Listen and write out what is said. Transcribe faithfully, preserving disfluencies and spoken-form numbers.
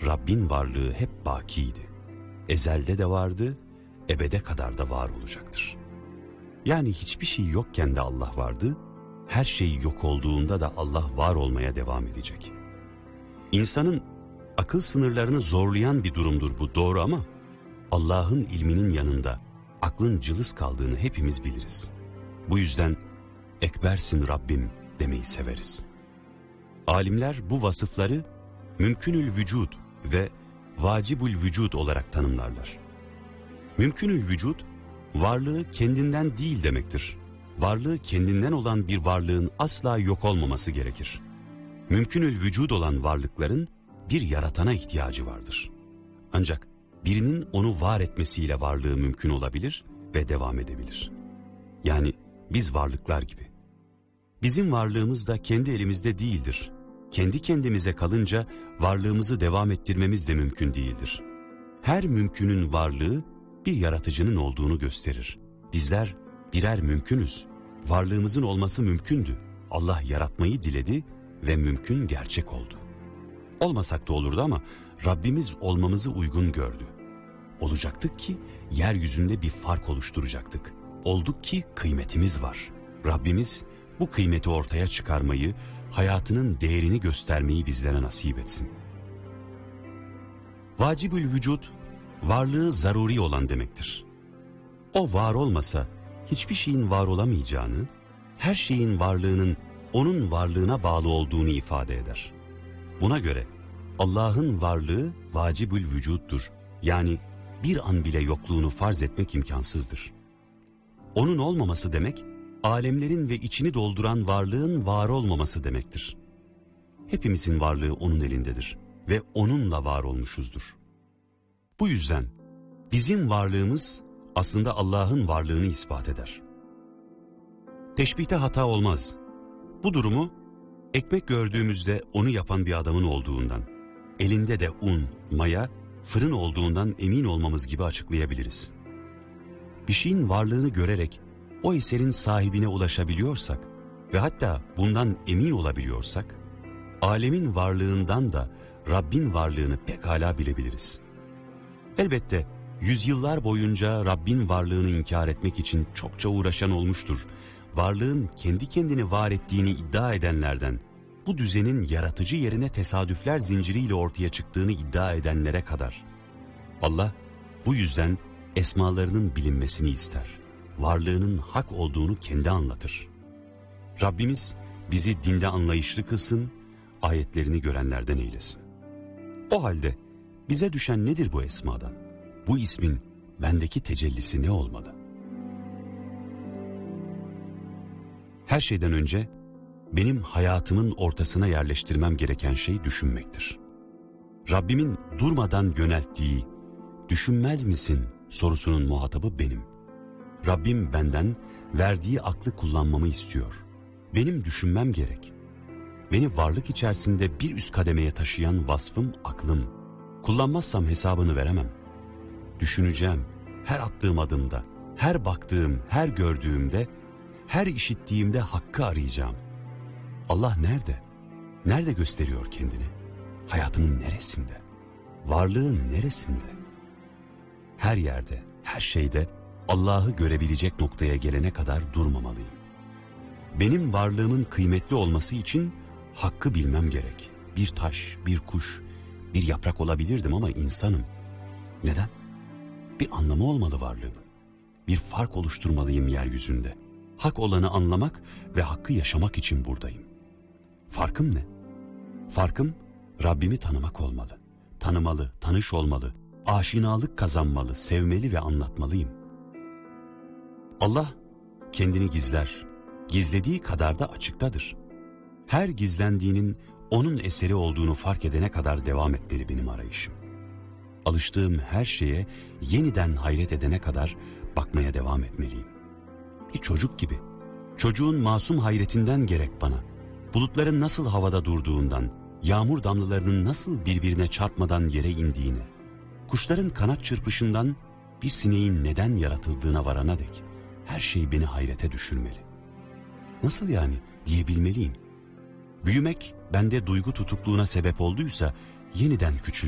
Rabbin varlığı hep bakiydi. Ezelde de vardı, ebede kadar da var olacaktır. Yani hiçbir şey yokken de Allah vardı, her şey yok olduğunda da Allah var olmaya devam edecek. İnsanın akıl sınırlarını zorlayan bir durumdur bu, doğru, ama Allah'ın ilminin yanında aklın cılız kaldığını hepimiz biliriz. Bu yüzden Ekbersin Rabbim demeyi severiz. Alimler bu vasıfları mümkünül vücud ve vacibül vücud olarak tanımlarlar. Mümkünül vücud, varlığı kendinden değil demektir. Varlığı kendinden olan bir varlığın asla yok olmaması gerekir. Mümkünül vücud olan varlıkların bir yaratana ihtiyacı vardır. Ancak birinin onu var etmesiyle varlığı mümkün olabilir ve devam edebilir. Yani biz varlıklar gibi. Bizim varlığımız da kendi elimizde değildir. Kendi kendimize kalınca varlığımızı devam ettirmemiz de mümkün değildir. Her mümkünün varlığı bir yaratıcının olduğunu gösterir. Bizler birer mümkünüz. Varlığımızın olması mümkündü. Allah yaratmayı diledi ve mümkün gerçek oldu. Olmasak da olurdu ama Rabbimiz olmamızı uygun gördü. Olacaktık ki yeryüzünde bir fark oluşturacaktık. Olduk ki kıymetimiz var. Rabbimiz bu kıymeti ortaya çıkarmayı, hayatının değerini göstermeyi bizlere nasip etsin. Vacibül vücut, varlığı zaruri olan demektir. O var olmasa hiçbir şeyin var olamayacağını, her şeyin varlığının onun varlığına bağlı olduğunu ifade eder. Buna göre Allah'ın varlığı vacibül vücuttur. Yani bir an bile yokluğunu farz etmek imkansızdır. Onun olmaması demek, alemlerin ve içini dolduran varlığın var olmaması demektir. Hepimizin varlığı onun elindedir ve onunla var olmuşuzdur. Bu yüzden bizim varlığımız aslında Allah'ın varlığını ispat eder. Teşbihte hata olmaz. Bu durumu ekmek gördüğümüzde onu yapan bir adamın olduğundan, elinde de un, maya, fırın olduğundan emin olmamız gibi açıklayabiliriz. Bir şeyin varlığını görerek o eserin sahibine ulaşabiliyorsak ve hatta bundan emin olabiliyorsak, alemin varlığından da Rabbin varlığını pekala bilebiliriz. Elbette yüzyıllar boyunca Rabbin varlığını inkar etmek için çokça uğraşan olmuştur. Varlığın kendi kendini var ettiğini iddia edenlerden, bu düzenin yaratıcı yerine tesadüfler zinciriyle ortaya çıktığını iddia edenlere kadar. Allah bu yüzden esmalarının bilinmesini ister. Varlığının hak olduğunu kendi anlatır. Rabbimiz bizi dinde anlayışlı kılsın, ayetlerini görenlerden eylesin. O halde bize düşen nedir bu esmadan? Bu ismin bendeki tecellisi ne olmalı? Her şeyden önce benim hayatımın ortasına yerleştirmem gereken şey düşünmektir. Rabbimin durmadan yönelttiği "Düşünmez misin?" sorusunun muhatabı benim. Rabbim benden verdiği aklı kullanmamı istiyor. Benim düşünmem gerek. Beni varlık içerisinde bir üst kademeye taşıyan vasfım aklım. Kullanmazsam hesabını veremem. Düşüneceğim, her attığım adımda, her baktığım, her gördüğümde, her işittiğimde hakkı arayacağım. Allah nerede? Nerede gösteriyor kendini? Hayatımın neresinde? Varlığın neresinde? Her yerde, her şeyde Allah'ı görebilecek noktaya gelene kadar durmamalıyım. Benim varlığımın kıymetli olması için hakkı bilmem gerek. Bir taş, bir kuş, bir yaprak olabilirdim ama insanım. Neden? Bir anlamı olmalı varlığımın. Bir fark oluşturmalıyım yeryüzünde. Hak olanı anlamak ve hakkı yaşamak için buradayım. Farkım ne? Farkım Rabbimi tanımak olmalı. Tanımalı, tanış olmalı, aşinalık kazanmalı, sevmeli ve anlatmalıyım. Allah kendini gizler, gizlediği kadar da açıktadır. Her gizlendiğinin onun eseri olduğunu fark edene kadar devam etmeli benim arayışım. Alıştığım her şeye yeniden hayret edene kadar bakmaya devam etmeliyim. Bir çocuk gibi. Çocuğun masum hayretinden gerek bana. Bulutların nasıl havada durduğundan, yağmur damlalarının nasıl birbirine çarpmadan yere indiğine, kuşların kanat çırpışından bir sineğin neden yaratıldığına varana dek her şey beni hayrete düşürmeli. Nasıl yani diyebilmeliyim. Büyümek bende duygu tutukluğuna sebep olduysa yeniden küçülmeliyim.